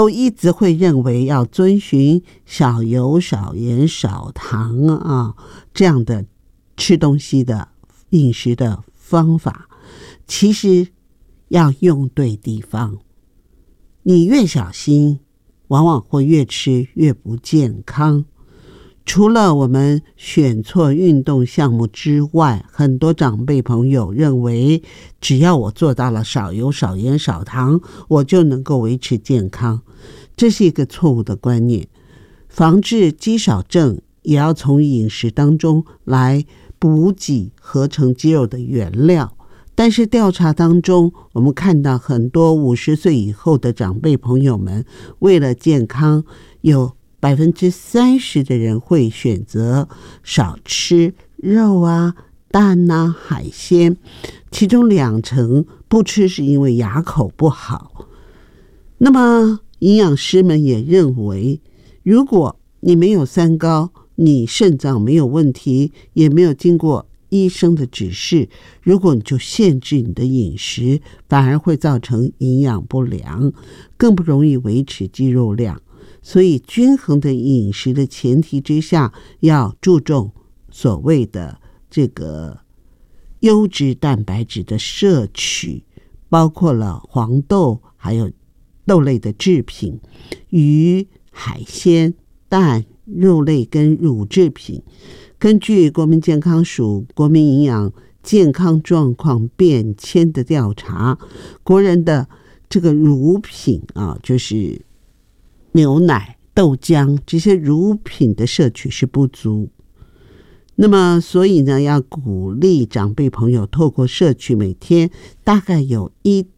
都一直会认为要遵循少油少盐少糖啊这样的吃东西的饮食的方法，其实要用对地方。你越小心，往往会越吃越不健康。除了我们选错运动项目之外，很多长辈朋友认为只要我做到了少油少盐少糖，我就能够维持健康。这是一个错误的观念。防治肌少症也要从饮食当中来补给合成肌肉的原料。但是调查当中，我们看到很多50岁以后的长辈朋友们，为了健康，有30%的人会选择少吃肉啊、蛋啊、海鲜，其中20%不吃是因为牙口不好。那么营养师们也认为，如果你没有三高，你肾脏没有问题，也没有经过医生的指示，如果你就限制你的饮食，反而会造成营养不良，更不容易维持肌肉量。所以均衡的饮食的前提之下，要注重所谓的这个优质蛋白质的摄取，包括了黄豆，还有豆类的制品、鱼、海鲜、蛋、肉类跟乳制品。根据国民健康署国民营养健康状况变迁的调查，国人的这个乳品啊，就是牛奶、豆浆这些乳品的摄取是不足。那么所以呢，要鼓励长辈朋友透过摄取每天大概有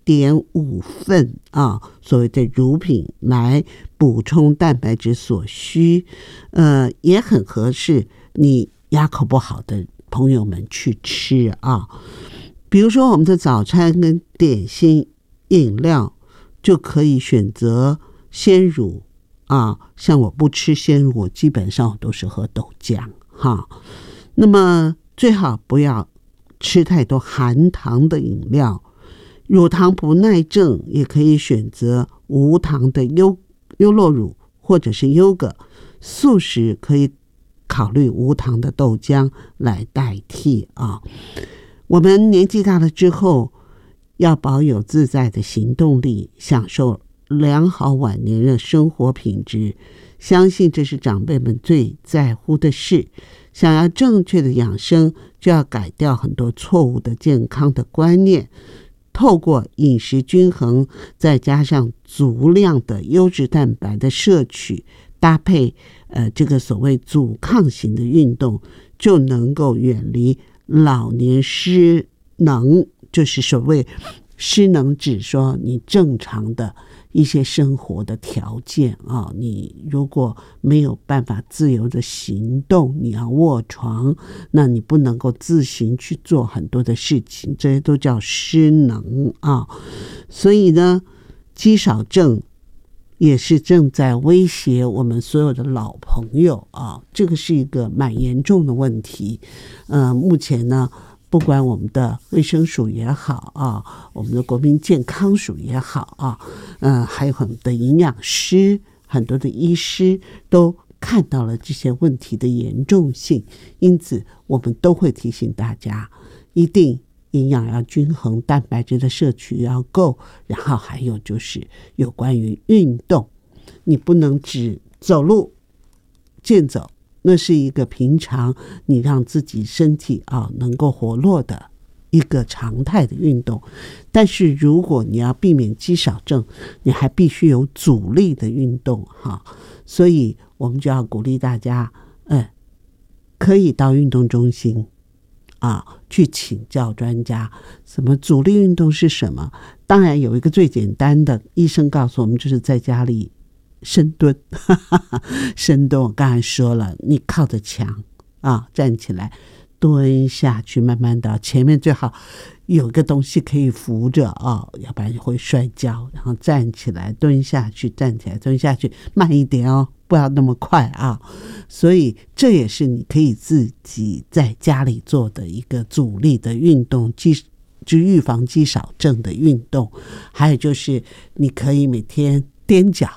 1.5份所谓的乳品来补充蛋白质所需，也很合适你牙口不好的朋友们去吃啊。比如说我们的早餐跟点心饮料就可以选择鲜乳像我不吃鲜乳，我基本上都是喝豆浆哈。那么最好不要吃太多含糖的饮料，乳糖不耐症也可以选择无糖的优酪乳或者是优格，素食可以考虑无糖的豆浆来代替啊。我们年纪大了之后，要保有自在的行动力，享受良好晚年的生活品质，相信这是长辈们最在乎的事。想要正确的养生，就要改掉很多错误的健康的观念，透过饮食均衡，再加上足量的优质蛋白的摄取，搭配这个所谓阻抗型的运动，就能够远离老年失能，就是所谓失能指说你正常的一些生活的条件你如果没有办法自由的行动，你要卧床，那你不能够自行去做很多的事情，这些都叫失能所以呢，肌少症也是正在威胁我们所有的老朋友这个是一个蛮严重的问题。目前呢，不管我们的卫生署也好我们的国民健康署也好还有很多的营养师、很多的医师都看到了这些问题的严重性，因此我们都会提醒大家，一定营养要均衡，蛋白质的摄取要够，然后还有就是有关于运动，你不能只走路健走，那是一个平常你让自己身体能够活络的一个常态的运动。但是如果你要避免肌少症，你还必须有阻力的运动所以我们就要鼓励大家可以到运动中心去请教专家，什么阻力运动是什么。当然有一个最简单的，医生告诉我们，就是在家里深蹲深蹲我刚才说了，你靠着墙站起来蹲下去，慢慢的前面最好有个东西可以扶着要不然你会摔跤，然后站起来蹲下去，站起来蹲下去，慢一点不要那么快所以这也是你可以自己在家里做的一个阻力的运动，就预防肌少症的运动。还有就是你可以每天踮脚